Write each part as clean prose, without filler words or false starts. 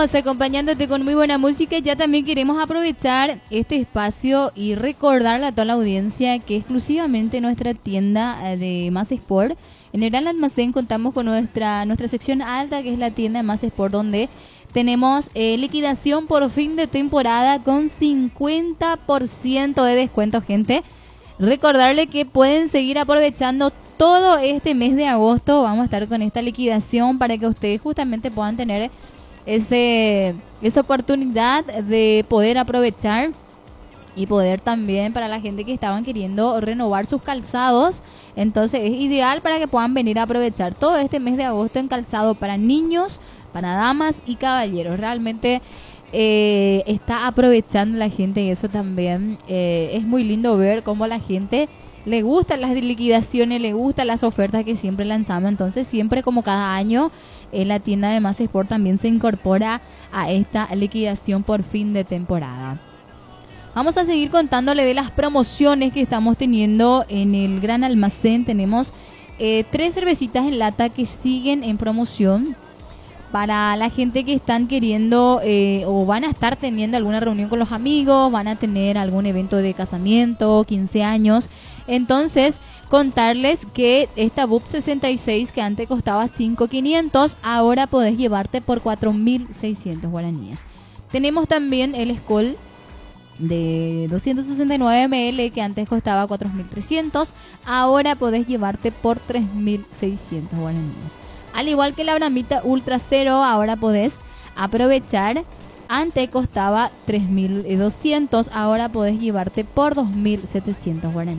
seguimos acompañándote con muy buena música. Ya también queremos aprovechar este espacio y recordarle a toda la audiencia que exclusivamente nuestra tienda de Más Sport, en el Gran Almacén, contamos con nuestra sección alta, que es la tienda de Más Sport, donde tenemos liquidación por fin de temporada con 50% de descuento, gente. Recordarle que pueden seguir aprovechando todo este mes de agosto. Vamos a estar con esta liquidación para que ustedes justamente puedan tener esa oportunidad de poder aprovechar y poder también, para la gente que estaban queriendo renovar sus calzados, entonces es ideal para que puedan venir a aprovechar todo este mes de agosto en calzado para niños, para damas y caballeros. Realmente está aprovechando la gente, y eso también es muy lindo ver cómo la gente le gustan las liquidaciones, le gustan las ofertas que siempre lanzamos. Entonces siempre, como cada año, la tienda de Más Sport también se incorpora a esta liquidación por fin de temporada. Vamos a seguir contándole de las promociones que estamos teniendo en el Gran Almacén. Tenemos 3 cervecitas en lata que siguen en promoción para la gente que están queriendo o van a estar teniendo alguna reunión con los amigos, van a tener algún evento de casamiento, 15 años. Entonces, contarles que esta BUP 66, que antes costaba 5.500, ahora podés llevarte por 4.600 guaraníes. Tenemos también el Skol de 269 ml, que antes costaba 4.300, ahora podés llevarte por 3.600 guaraníes. Al igual que la Bramita Ultra Cero, ahora podés aprovechar. Antes costaba 3.200, ahora podés llevarte por 2.700 guaraníes.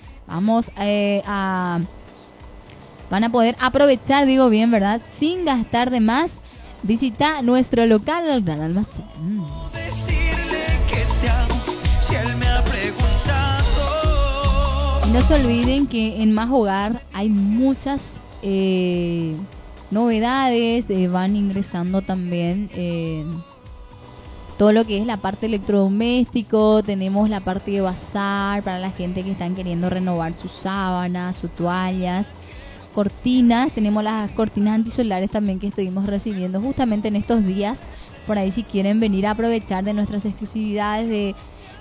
Van a poder aprovechar, digo bien, ¿verdad? Sin gastar de más. Visita nuestro local, el Gran Almacén. No se olviden que en Más Hogar hay muchas novedades. Van ingresando también todo lo que es la parte electrodoméstico. Tenemos la parte de bazar para la gente que están queriendo renovar sus sábanas, sus toallas, cortinas. Tenemos las cortinas antisolares también, que estuvimos recibiendo justamente en estos días. Por ahí, si quieren venir a aprovechar de nuestras exclusividades